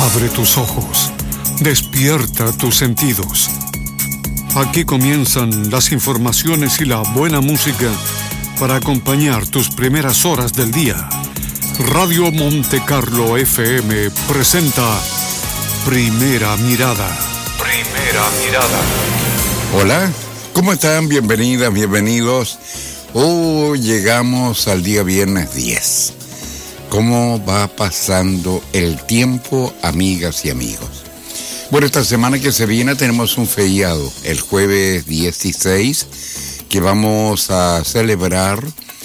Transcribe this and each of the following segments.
Abre tus ojos, despierta tus sentidos. Aquí comienzan las informaciones y la buena música para acompañar tus primeras horas del día. Radio Monte Carlo FM presenta Primera Mirada. Primera Mirada. Hola, ¿cómo están? Bienvenidas, bienvenidos. Llegamos al día viernes 10. ¿Cómo va pasando el tiempo, amigas y amigos? Bueno, esta semana que se viene tenemos un feriado, el jueves 16, que vamos a celebrar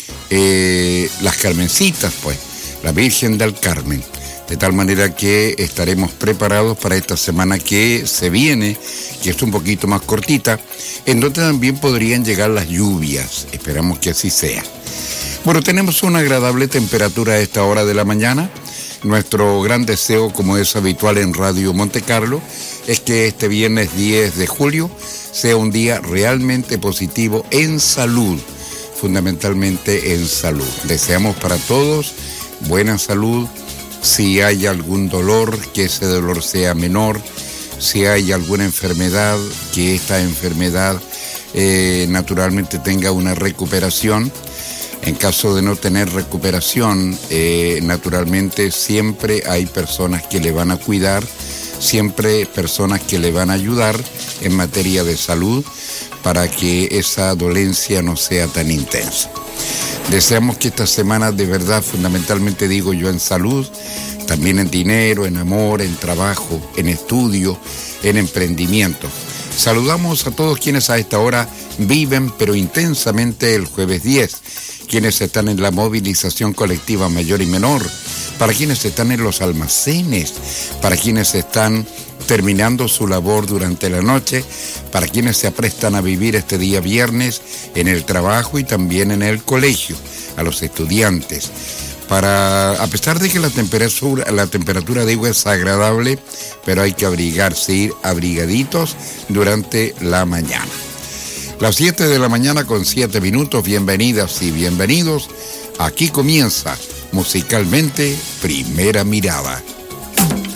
las Carmencitas, pues, la Virgen del Carmen. De tal manera que estaremos preparados para esta semana que se viene, que es un poquito más cortita, en donde también podrían llegar las lluvias. Esperamos que así sea. Bueno, tenemos una agradable temperatura a esta hora de la mañana. Nuestro gran deseo, como es habitual en Radio Monte Carlo, es que este viernes 10 de julio sea un día realmente positivo en salud, fundamentalmente en salud. Deseamos para todos buena salud. Si hay algún dolor, que ese dolor sea menor. Si hay alguna enfermedad, que esta enfermedad naturalmente tenga una recuperación. En caso de no tener recuperación, naturalmente siempre hay personas que le van a cuidar, siempre personas que le van a ayudar en materia de salud para que esa dolencia no sea tan intensa. Deseamos que esta semana, de verdad, fundamentalmente digo yo, en salud, también en dinero, en amor, en trabajo, en estudio, en emprendimiento. Saludamos a todos quienes a esta hora viven, pero intensamente, el jueves 10. Quienes están en la movilización colectiva mayor y menor, para quienes están en los almacenes, para quienes están terminando su labor durante la noche, para quienes se aprestan a vivir este día viernes en el trabajo y también en el colegio, a los estudiantes. A pesar de que la temperatura digo es agradable, pero hay que abrigarse, ir abrigaditos durante la mañana. Las 7 de la mañana con 7 minutos, bienvenidas y bienvenidos. Aquí comienza musicalmente Primera Mirada.